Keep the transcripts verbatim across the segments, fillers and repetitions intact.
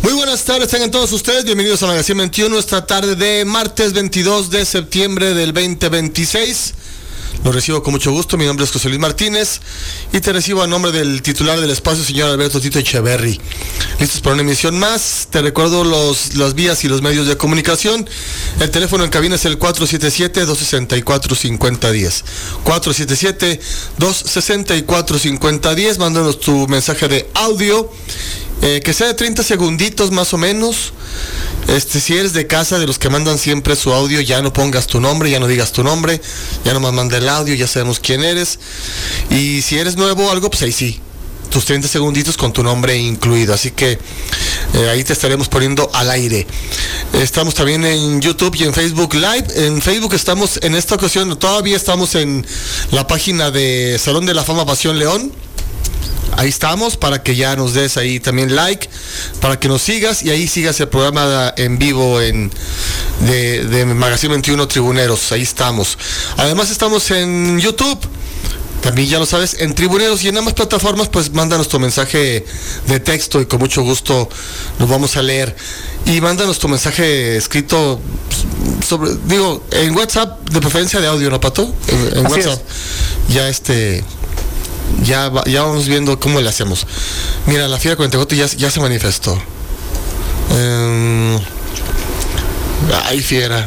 Muy buenas tardes, tengan todos ustedes, bienvenidos a Magazine veintiuno, esta tarde de martes veintidós de septiembre del veinte veintiséis. Lo recibo con mucho gusto, mi nombre es José Luis Martínez y te recibo a nombre del titular del espacio, señor Alberto Tito Echeverry. Listos para una emisión más, te recuerdo los, las vías y los medios de comunicación. El teléfono en cabina es el cuatro siete siete, dos seis cuatro, cinco cero uno cero. cuatro siete siete, dos seis cuatro, cinco cero uno cero, mándanos tu mensaje de audio. Eh, que sea de treinta segunditos más o menos. Este, si eres de casa, de los que mandan siempre su audio, ya no pongas tu nombre, ya no digas tu nombre, ya nomás manda el audio, ya sabemos quién eres. Y si eres nuevo o algo, pues ahí sí, tus treinta segunditos con tu nombre incluido. Así que eh, ahí te estaremos poniendo al aire. Estamos también en YouTube y en Facebook Live. En Facebook estamos, en esta ocasión, todavía estamos en la página de Salón de la Fama Pasión León. Ahí estamos, para que ya nos des ahí también like, para que nos sigas y ahí sigas el programa en vivo en de, de Magazine veintiuno Tribuneros. Ahí estamos. Además estamos en YouTube, también ya lo sabes, en Tribuneros, y en ambas plataformas pues mándanos tu mensaje de texto y con mucho gusto nos vamos a leer. Y mándanos tu mensaje escrito sobre, digo, en WhatsApp, de preferencia de audio, ¿no, Pato? En, en WhatsApp. Es. Ya este... Ya, ya vamos viendo cómo le hacemos. Mira, la Fiera cuarenta y cuatro ya, ya se manifestó. Um, ay, Fiera.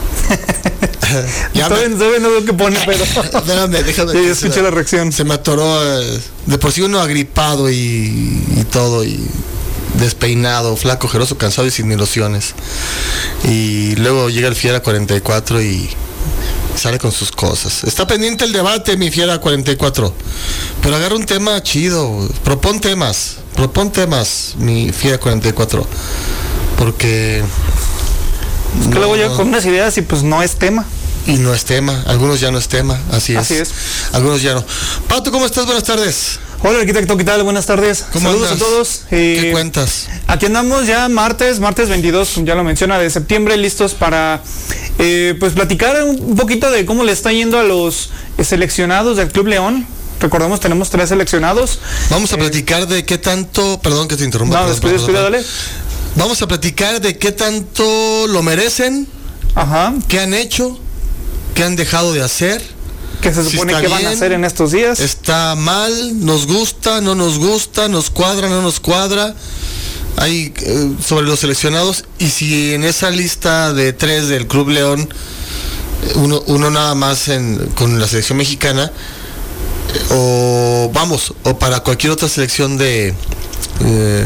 ya me, no veo qué pone, pero... Espérame, déjame. Sí, escuché la reacción. Se me atoró. Eh, de por sí uno agripado y, y todo, y despeinado, flaco, ojeroso, cansado y sin ilusiones. Y luego llega el Fiera cuarenta y cuatro y... sale con sus cosas. Está pendiente el debate, mi Fiera cuarenta y cuatro. Pero agarra un tema chido. Propón temas. Propón temas, mi Fiera cuarenta y cuatro. Porque... Es que no, luego llega con unas ideas y pues no es tema. Y no es tema. Algunos ya no es tema. Así es. Así es. Algunos ya no. Pato, ¿cómo estás? Buenas tardes. Hola, arquitecto, ¿qué tal? Buenas tardes. ¿Cómo Saludos andas? a todos. Eh, ¿Qué cuentas? Aquí andamos ya martes, martes veintidós, ya lo menciona, de septiembre, listos para eh, pues platicar un poquito de cómo le está yendo a los seleccionados del Club León. Recordemos, tenemos tres seleccionados. Vamos a eh, platicar de qué tanto... Perdón que te interrumpa. No, perdón, después, perdón, después, perdón. dale. Vamos a platicar de qué tanto lo merecen. Ajá. ¿Qué han hecho? ¿Qué han dejado de hacer? ¿Qué se supone si que bien, van a hacer en estos días? ¿Está mal? ¿Nos gusta? ¿No nos gusta? ¿Nos cuadra? ¿No nos cuadra? Hay eh, sobre los seleccionados. Y si en esa lista de tres del Club León, uno, uno nada más en, con la selección mexicana, eh, o vamos, o para cualquier otra selección de, eh,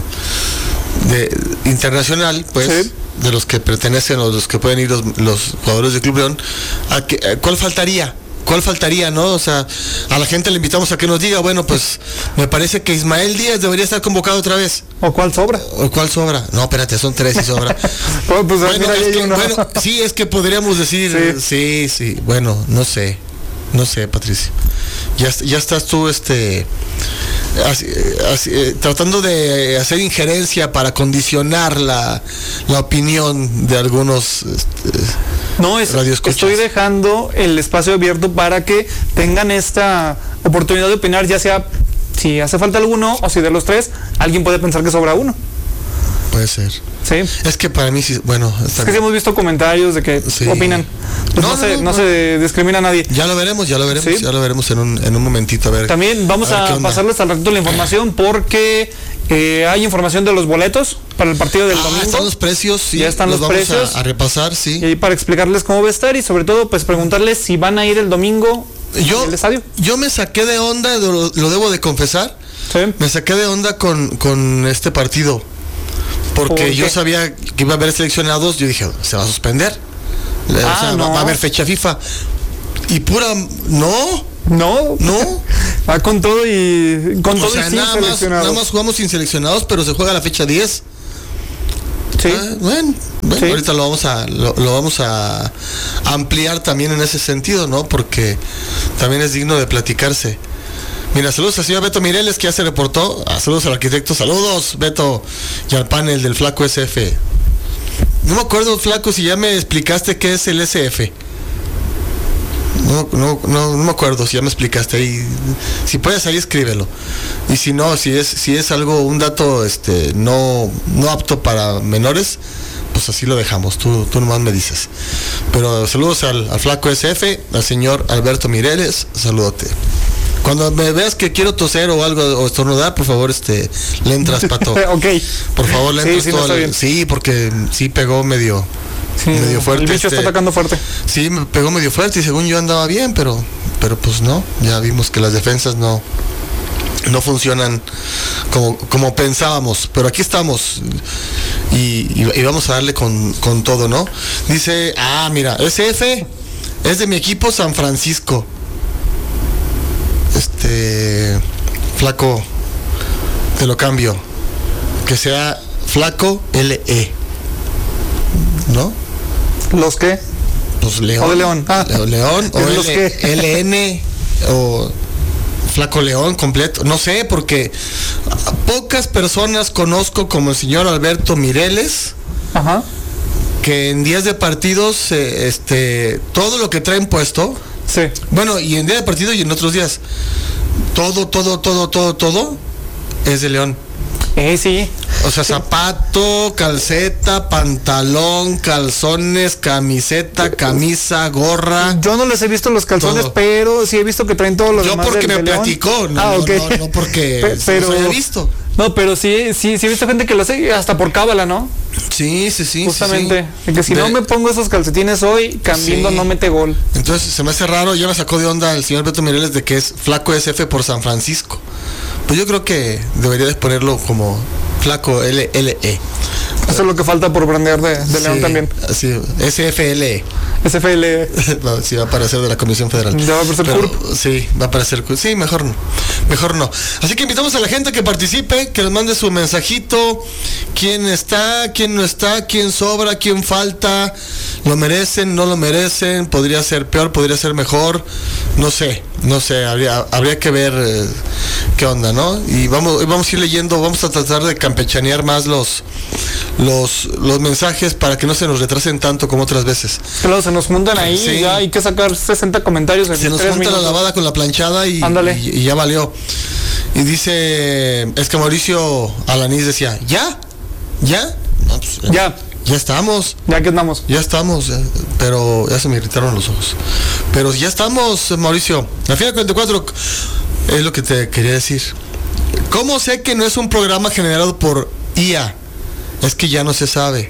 de internacional, pues, sí, de los que pertenecen o los que pueden ir los, los jugadores del Club León, ¿a qué, a ¿cuál faltaría? ¿Cuál faltaría, no? O sea, a la gente le invitamos a que nos diga, bueno, pues me parece que Ismael Díaz debería estar convocado otra vez. ¿O cuál sobra? ¿O cuál sobra? No, espérate, son tres y sobra. Pues, pues, bueno, mira, es que, uno. bueno, sí, es que podríamos decir, sí, sí, sí, bueno, no sé, no sé, Patricia. Ya, ya estás tú, este... Así, así, eh, tratando de hacer injerencia para condicionar la, la opinión de algunos este, no es, estoy dejando el espacio abierto para que tengan esta oportunidad de opinar, ya sea si hace falta alguno o si de los tres alguien puede pensar que sobra uno. Puede ser. Sí. Es que para mí sí, bueno... Es que sí hemos visto comentarios de que sí opinan. Pues no, no, se, no, no, no se discrimina a nadie. Ya lo veremos, ya lo veremos, ¿sí? Ya lo veremos en un, en un momentito. A ver. También vamos a, a pasarles al ratito la información porque eh, hay información de los boletos para el partido del ah, domingo. Están los precios, sí. Ya están los, los vamos precios. A, a repasar, sí. Y para explicarles cómo va a estar y sobre todo pues preguntarles si van a ir el domingo yo, al estadio. Yo me saqué de onda, lo, lo debo de confesar. Sí. Me saqué de onda con, con este partido. Porque ¿por yo sabía que iba a haber seleccionados, yo dije, se va a suspender. Ah, o sea, no. va, va a haber fecha FIFA. Y pura, no. No. No. Va con todo y con o todo sea, y sin nada más, seleccionados. Nada más jugamos sin seleccionados, pero se juega la fecha diez. Sí. Ah, bueno, bueno sí. Ahorita lo vamos a lo, lo vamos a ampliar también en ese sentido, ¿no? Porque también es digno de platicarse. Mira, saludos al señor Beto Mireles, que ya se reportó. Ah, saludos al arquitecto. Saludos, Beto. Y al panel del Flaco S F. No me acuerdo, Flaco, si ya me explicaste qué es el S F. No, no, no, no me acuerdo si ya me explicaste ahí. Si puedes ahí escríbelo. Y si no, si es, si es algo, un dato este no, no apto para menores, pues así lo dejamos. Tú, tú nomás me dices. Pero saludos al, al flaco S F, al señor Alberto Mireles, saludote. Cuando me veas que quiero toser o algo o estornudar, por favor, este, le entras, Pato. Ok. Por favor, le entras sí, sí, todo. no El, sí, porque sí pegó medio, sí, medio fuerte. El bicho este, está atacando fuerte. Sí, me pegó medio fuerte y según yo andaba bien, pero, pero pues no. Ya vimos que las defensas no, no funcionan como, como pensábamos. Pero aquí estamos y, y, y vamos a darle con, con todo, ¿no? Dice, ah, mira, S F es de mi equipo San Francisco. Este, flaco, te lo cambio. Que sea flaco L E. ¿No? ¿Los qué? Pues León. O de León. Ah. León o los L, qué? L N o Flaco León completo. No sé, porque pocas personas conozco como el señor Alberto Mireles. Ajá. Que en días de partidos, eh, este, todo lo que traen puesto. Sí. Bueno, y en día de partido y en otros días. Todo, todo, todo, todo, todo es de León. Eh, sí. O sea, zapato, calceta, pantalón, calzones, camiseta, camisa, gorra. Yo no les he visto los calzones, todo. Pero sí he visto que traen todos los Yo demás porque de, me de León. platicó, no, ah, no, okay. no, no porque Pe- pero, los haya visto. No, pero sí, sí, sí he visto gente que lo hace hasta por cábala, ¿no? Sí, sí, sí. Justamente. Sí, sí. Que si de... no me pongo esos calcetines hoy, Cambindo sí. no mete gol. Entonces se me hace raro, ya me sacó de onda el señor Beto Mireles de que es flaco S F por San Francisco. Pues yo creo que debería de ponerlo como flaco L L E. Eso es lo que falta por brandear de, de sí, León también. Sí, S F L E. S F L. No, sí, va a aparecer de la Comisión Federal. Ya va a aparecer Pero, CURP. Sí, va a aparecer CURP. Sí, mejor no. Mejor no. Así que invitamos a la gente que participe, que nos mande su mensajito. ¿Quién está? ¿Quién no está? ¿Quién sobra? ¿Quién falta? ¿Lo merecen? ¿No lo merecen? ¿Podría ser peor? ¿Podría ser mejor? No sé, no sé. Habría, habría que ver eh, qué onda, ¿no? Y vamos, vamos a ir leyendo, vamos a tratar de campechanear más los, los, los mensajes para que no se nos retrasen tanto como otras veces. Claro, se nos juntan ahí Sí. y ya hay que sacar sesenta comentarios en Se nos tres junta minutos. la lavada con la planchada y, Ándale. y, y ya valió. Y dice, es que Mauricio Alanís decía, ¿ya? ¿Ya? No, pues, Ya, ya estamos, ya que andamos. ya estamos, ya, pero ya se me irritaron los ojos. Pero ya estamos, Mauricio. La FIA cuarenta y cuatro es lo que te quería decir. ¿Cómo sé que no es un programa generado por I A? Es que ya no se sabe.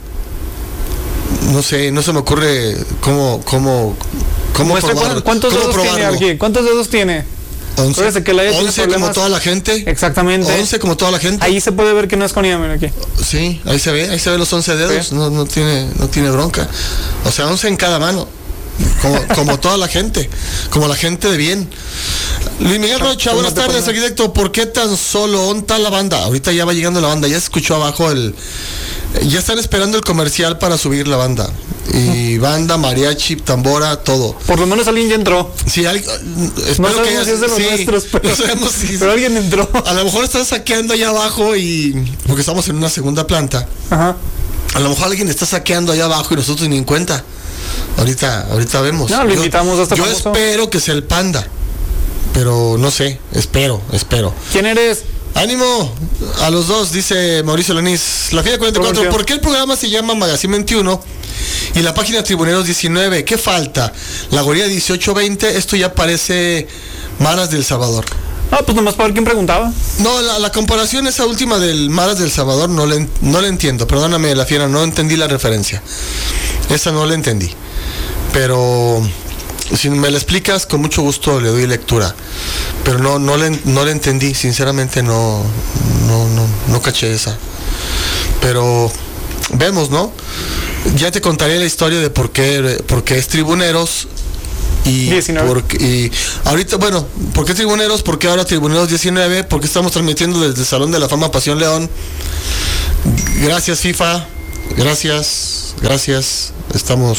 No sé, no se me ocurre cómo, cómo, cómo Muestra probar- cuán- ¿Cuántos cómo pues, dedos tiene probarlo. aquí? ¿Cuántos dedos tiene? once, Acuérdese que la I A tiene once como problemas. toda la gente. Exactamente. once como toda la gente. Ahí se puede ver que no es con I A, mira aquí. Sí, ahí se ve, ahí se ve los once dedos, Sí. no, no tiene, no tiene bronca. O sea, once en cada mano. Como, como toda la gente, como la gente de bien. Luis Miguel Rocha, buenas tardes, arquitecto. ¿Por qué tan solo onta la banda? Ahorita ya va llegando la banda, ya se escuchó abajo el. Ya están esperando el comercial para subir la banda. Y banda, mariachi, tambora, todo. Por lo menos alguien ya entró. Sí, al- espero No que sabemos haya- si es de los sí, nuestros, pero, no sabemos si- pero alguien entró. A lo mejor están saqueando allá abajo y. Porque estamos en una segunda planta. Ajá. A lo mejor alguien está saqueando allá abajo y nosotros ni en cuenta. Ahorita, ahorita vemos. No, lo Yo- invitamos a este Yo famoso. espero que sea el panda. Pero no sé, espero, espero. ¿Quién eres? Ánimo a los dos, dice Mauricio Lanís. La FIA cuarenta y cuatro, ¿por qué el programa se llama Magazine veintiuno y la página Tribuneros diecinueve? ¿Qué falta? La Guarida dieciocho veinte, esto ya parece Maras del Salvador. Ah, pues nomás para ver quién preguntaba. No, la, la comparación esa última del Maras del Salvador no le, no le entiendo. Perdóname, la fiera, no entendí la referencia. Esa no la entendí. Pero si me la explicas, con mucho gusto le doy lectura. Pero no, no le, no le entendí, sinceramente no, no, no, no caché esa. Pero vemos, ¿no? Ya te contaré la historia de por qué, por qué es Tribuneros. Y, diecinueve. porque, y ahorita, bueno, ¿por qué Tribuneros? ¿Por qué ahora Tribuneros diecinueve? Porque estamos transmitiendo desde el Salón de la Fama Pasión León. Gracias, FIFA. Gracias, gracias. Estamos.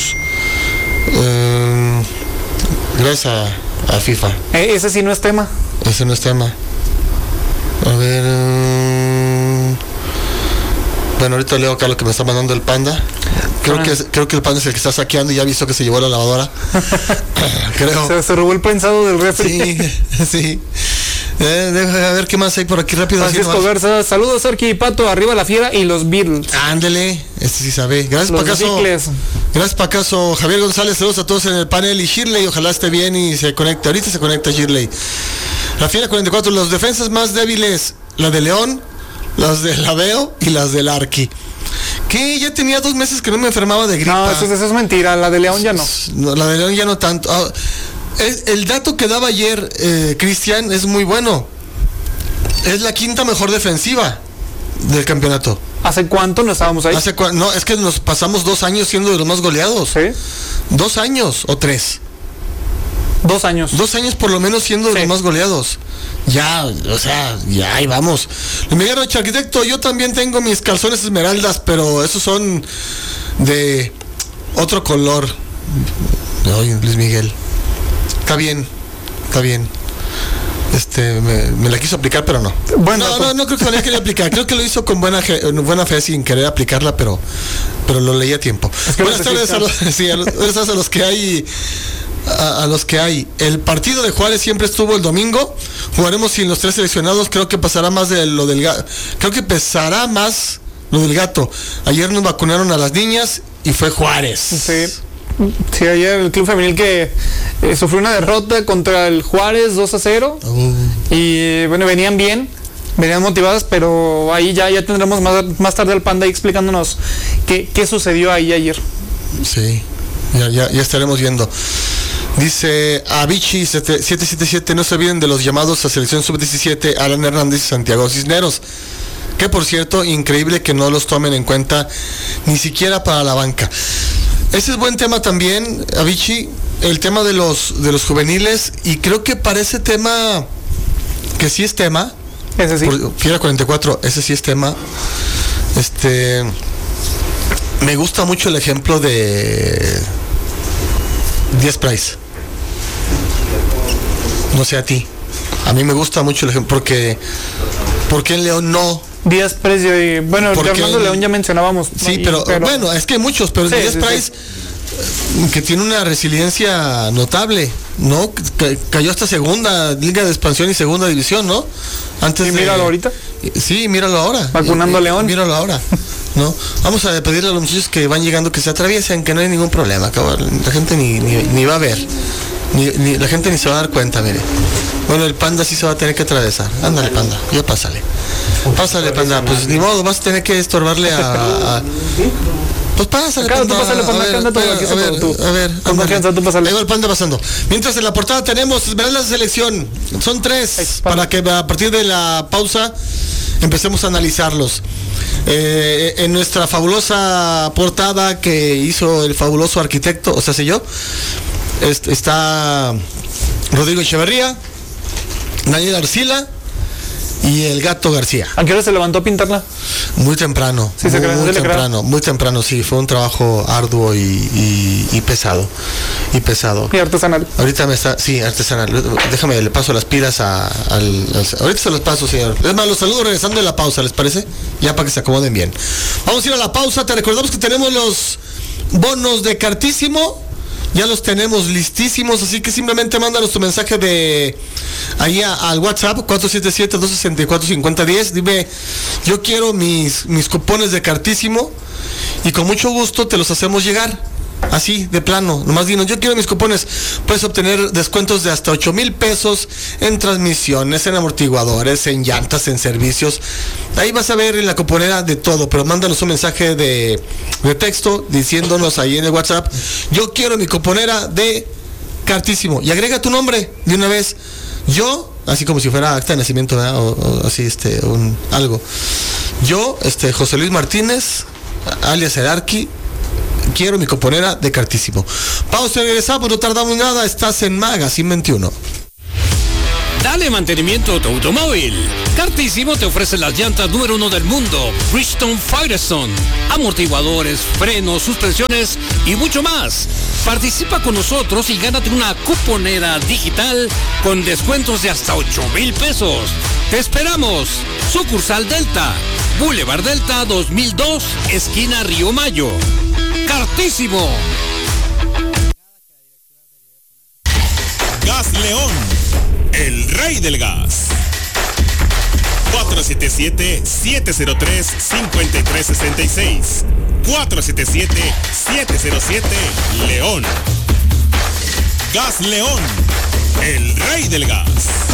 Eh, gracias a, a FIFA. Eh, ese sí no es tema. Ese no es tema. A ver. eh, bueno, ahorita leo acá lo que me está mandando el panda. Creo que, creo que el Panda es el que está saqueando y ya ha visto que se llevó la lavadora. Creo. Se, se robó el prensado del refri. Sí, sí. Eh, deja, a ver qué más hay por aquí rápido. Francisco Garza, saludos Arqui y Pato, arriba la fiera y los Beatles. Ándele, este sí sabe. Gracias, los Pacaso. Bicles. Gracias, Pacaso. Javier González, saludos a todos en el panel. Y Shirley, ojalá esté bien y se conecte. Ahorita se conecta Shirley. La fiera cuarenta y cuatro, los defensas más débiles, la de León, las de Laveo y las del Arqui. Que ya tenía dos meses que no me enfermaba de gripa. No, eso, eso es mentira, la de León ya no. no la de León ya no tanto. Ah, es, el dato que daba ayer eh, Cristian es muy bueno. Es la quinta mejor defensiva del campeonato. ¿Hace cuánto no estábamos ahí? Hace cua- no, es que nos pasamos dos años siendo de los más goleados. ¿Sí? Dos años o tres. Dos años. Dos años por lo menos siendo de Sí. los más goleados. Ya, o sea, ya ahí vamos. Miguel Rocha, arquitecto, yo también tengo mis calzones esmeraldas, pero esos son de otro color. Oye, Luis Miguel. Está bien, está bien. Este, me, me la quiso aplicar, pero no. Bueno, no, no, no creo que me la quería aplicar. Creo que lo hizo con buena, ge- buena fe, sin querer aplicarla, pero, pero lo leí a tiempo. Es que Buenas tardes a los, sí, a los, buenas tardes a los que hay. A, a los que hay. El partido de Juárez siempre estuvo el domingo. Jugaremos sin los tres seleccionados. Creo que pasará más de lo del gato. Creo que pesará más lo del gato. Ayer nos vacunaron a las niñas y fue Juárez. Sí. Sí, ayer el club femenil que eh, sufrió una derrota contra el Juárez dos a cero. Uh. Y bueno, venían bien, venían motivadas, pero ahí ya, ya tendremos más, más tarde al Panda ahí explicándonos qué, qué sucedió ahí ayer. Sí, ya, ya, ya estaremos viendo. Dice Avicii siete siete siete, no se olviden de los llamados a selección sub diecisiete, Alan Hernández y Santiago Cisneros. Que por cierto, increíble que no los tomen en cuenta ni siquiera para la banca. Ese es buen tema también, Avicii, el tema de los de los juveniles, y creo que para ese tema, que sí es tema, Ese sí. por, Fiera cuarenta y cuatro, ese sí es tema. Este, me gusta mucho el ejemplo de Díaz Price. No sé a ti. A mí me gusta mucho el ejemplo porque porque en León no. Díaz Precio y bueno, el Porque Fernando el- León ya mencionábamos. Sí, Y- pero, bueno, es que hay muchos, pero Sí, Díaz sí, Price eh, que tiene una resiliencia notable, ¿no? Ca- cayó hasta segunda liga de expansión y segunda división, ¿no? Antes Y de- míralo ahorita. Sí, míralo ahora. Vacunando a León. Míralo ahora. ¿No? Vamos a pedirle a los muchachos que van llegando que se atraviesen, que no hay ningún problema, cabrón. La gente ni, ni, ni va a ver. Ni, ni- la gente ni se va a dar cuenta, mire. Bueno, el Panda sí se va a tener que atravesar. Ándale, Panda, ya pásale. Pásale, Panda. Pues ni modo, vas a tener que estorbarle a... a- Pues pásale, Acá, tú Panda. pásale, Panda, A ver, acá anda todo a aquí, ver, eso tú. a ver, Con ándale. confianza, tú pásale. Ahí va el Panda pasando. Mientras en la portada tenemos Esmeraldas de selección. Son tres, Expanda. para que a partir de la pausa empecemos a analizarlos. Eh, en nuestra fabulosa portada que hizo el fabuloso arquitecto, o sea, sé yo, est- está Rodrigo Echeverría, Daniel Arcila y el Gato García. ¿A qué hora se levantó a pintarla? Muy temprano, Sí, se muy, crea, muy se le crea. temprano, muy temprano, sí, fue un trabajo arduo y, y- y pesado, y pesado. Y artesanal. Ahorita me está, sí, artesanal. Déjame, le paso las pilas a, al, al- ahorita se los paso, señor. Es más, los saludo regresando de la pausa, ¿les parece? Ya para que se acomoden bien. Vamos a ir a la pausa, te recordamos que tenemos los bonos de Cartísimo. Ya los tenemos listísimos, así que simplemente mándanos tu mensaje de ahí a- al WhatsApp cuatro siete siete, dos seis cuatro, cinco cero uno cero. Dime, yo quiero mis, mis cupones de Cartísimo y con mucho gusto te los hacemos llegar. Así, de plano, nomás dinos, yo quiero mis cupones. Puedes obtener descuentos de hasta ocho mil pesos en transmisiones, en amortiguadores, en llantas, en servicios. Ahí vas a ver en la cuponera de todo, pero mándanos un mensaje de, de texto diciéndonos ahí en el WhatsApp, yo quiero mi cuponera de Cartísimo. Y agrega tu nombre de una vez. Yo, así como si fuera acta de nacimiento, ¿verdad? O, o así, este, un, algo. Yo, este, José Luis Martínez, alias el Arqui, quiero mi cuponera de Cartísimo. Pausa y regresamos, no tardamos nada, estás en Magazine veintiuno. Dale mantenimiento a tu automóvil. Cartísimo te ofrece las llantas número uno del mundo, Bridgestone Firestone, amortiguadores, frenos, suspensiones y mucho más. Participa con nosotros y gánate una cuponera digital con descuentos de hasta ocho mil pesos. Te esperamos. Sucursal Delta, Boulevard Delta dos mil dos, esquina Río Mayo. Cartísimo. Gas León, el rey del gas. cuatro siete siete, siete cero tres, cinco tres seis seis. cuatro siete siete, siete cero siete, León. Gas León, el rey del gas.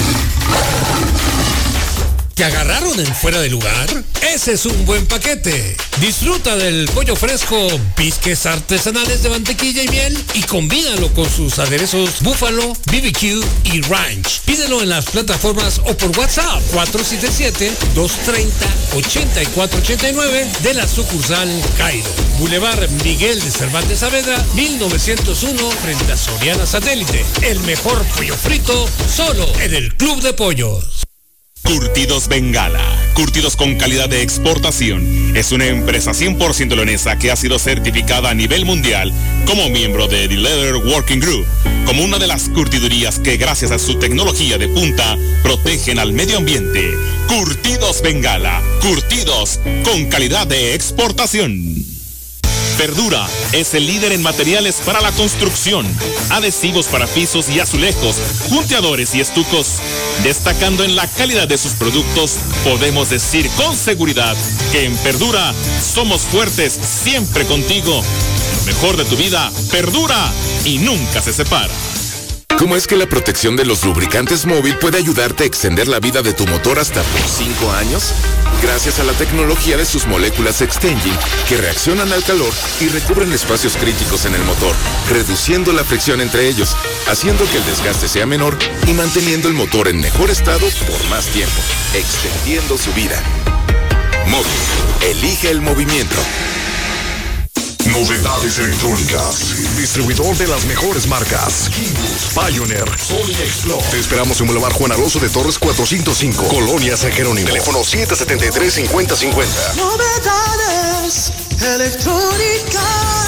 ¿Te agarraron en fuera de lugar? Ese es un buen paquete. Disfruta del pollo fresco, bisques artesanales de mantequilla y miel y combínalo con sus aderezos búfalo, B B Q y ranch. Pídelo en las plataformas o por WhatsApp cuatro siete siete, dos tres cero, ocho cuatro ocho nueve de la sucursal Cairo. Boulevard Miguel de Cervantes Saavedra, mil novecientos uno, frente a Soriana Satélite. El mejor pollo frito solo en el Club de Pollos. Curtidos Bengala, curtidos con calidad de exportación. Es una empresa cien por ciento leonesa que ha sido certificada a nivel mundial como miembro de The Leather Working Group, como una de las curtidurías que gracias a su tecnología de punta protegen al medio ambiente. Curtidos Bengala, curtidos con calidad de exportación. Verdura es el líder en materiales para la construcción, adhesivos para pisos y azulejos, junteadores y estucos. Destacando en la calidad de sus productos, podemos decir con seguridad que en Verdura somos fuertes siempre contigo. Lo mejor de tu vida perdura y nunca se separa. ¿Cómo es que la protección de los lubricantes móvil puede ayudarte a extender la vida de tu motor hasta por cinco años? Gracias a la tecnología de sus moléculas Extengine, que reaccionan al calor y recubren espacios críticos en el motor, reduciendo la fricción entre ellos, haciendo que el desgaste sea menor y manteniendo el motor en mejor estado por más tiempo, extendiendo su vida. Móvil, elige el movimiento. Novedades electrónicas. Distribuidor de las mejores marcas. Kibus, Pioneer, Sony Explorer. Te esperamos en Boulevard Juan Alonso de Torres cuatrocientos cinco, Colonia San Jerónimo. Teléfono siete siete tres, cinco cero cinco cero. Novedades electrónicas.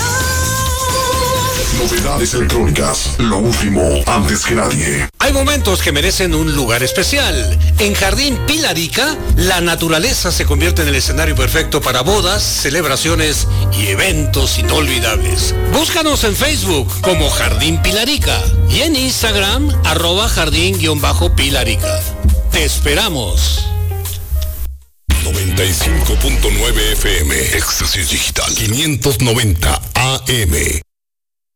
Novedades electrónicas. Lo último antes que nadie. Hay momentos que merecen un lugar especial. En Jardín Pilarica, la naturaleza se convierte en el escenario perfecto para bodas, celebraciones y eventos inolvidables. Búscanos en Facebook como Jardín Pilarica y en Instagram arroba jardín-pilarica. Te esperamos. noventa y cinco punto nueve F M. Éxtasis Digital. quinientos noventa A M.